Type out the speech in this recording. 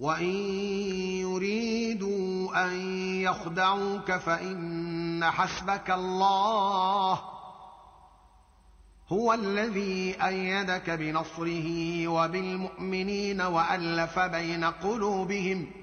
وإن يريدوا أن يخدعوك فإن حسبك الله هو الذي أيدك بنصره وبالمؤمنين وألف بين قلوبهم